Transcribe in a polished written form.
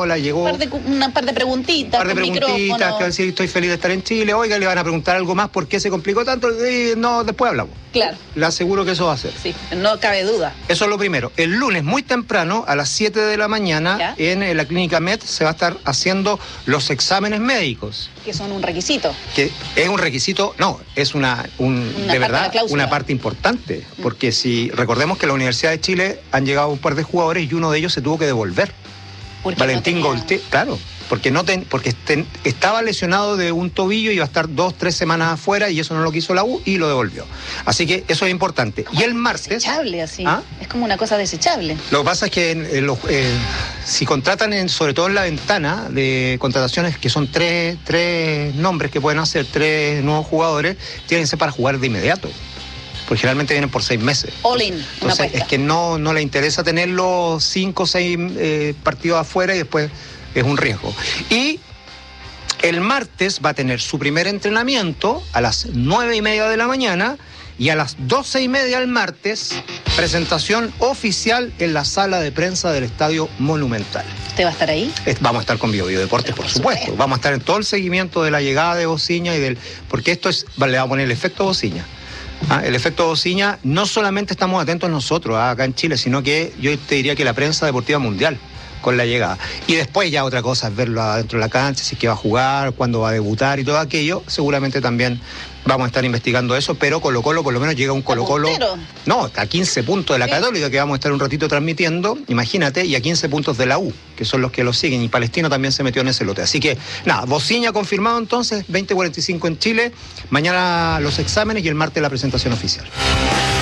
hola, llegó. Un par de preguntitas. Un par de preguntitas, que decir, estoy feliz de estar en Chile. Oiga, le van a preguntar algo más, ¿por qué se complicó tanto? No, después hablamos. Claro. Le aseguro que eso va a ser. Sí, no cabe duda. Eso es lo primero. El lunes, muy temprano, a las 7 de la mañana, en la clínica Med se va a estar haciendo los exámenes médicos. Que son un requisito. Que es un requisito, no, es de verdad, una parte importante. Porque si recordemos que en la Universidad de Chile han llegado un par de jugadores y uno de ellos se tuvo que devolver. Valentín Golté, claro. Porque estaba lesionado de un tobillo y iba a estar 2-3 semanas afuera y eso no lo quiso la U y lo devolvió. Así que eso es importante. Y el martes... Desechable, así. Es como una cosa desechable. Lo que pasa es que si contratan, sobre todo en la ventana de contrataciones, que son tres nombres que pueden hacer, 3 nuevos jugadores, tienen que ser para jugar de inmediato. Porque generalmente vienen por 6 meses. All in. Entonces es que no le interesa tenerlos 5 o 6 partidos afuera y después es un riesgo. Y el martes va a tener su primer entrenamiento a las 9:30 de la mañana y a las 12:30 el martes, presentación oficial en la sala de prensa del Estadio Monumental. ¿Usted va a estar ahí? Vamos a estar con Bio Deportes, por supuesto. Vamos a estar en todo el seguimiento de la llegada de Bociña porque esto le va a poner el efecto Bociña. El efecto Bociña, no solamente estamos atentos nosotros acá en Chile, sino que yo te diría que la prensa deportiva mundial con la llegada. Y después ya otra cosa es verlo adentro de la cancha, si es que va a jugar, cuándo va a debutar y todo aquello. Seguramente también vamos a estar investigando eso, pero Colo-Colo por lo menos llega un Colo-Colo... No, está a 15 puntos de la Católica, que vamos a estar un ratito transmitiendo, imagínate, y a 15 puntos de la U, que son los que lo siguen, y Palestino también se metió en ese lote. Así que, nada, Bociña confirmado entonces, 20:45 en Chile, mañana los exámenes y el martes la presentación oficial.